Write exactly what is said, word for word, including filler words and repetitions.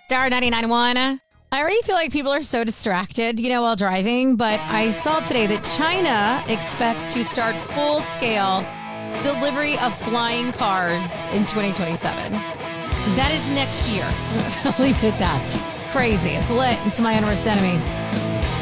Star ninety-nine point one. I already feel like people are so distracted, you know, while driving, but I saw today that China expects to start full-scale delivery of flying cars in twenty twenty-seven. That is next year. I'll leave it at that. Crazy. It's lit. It's my unworst enemy.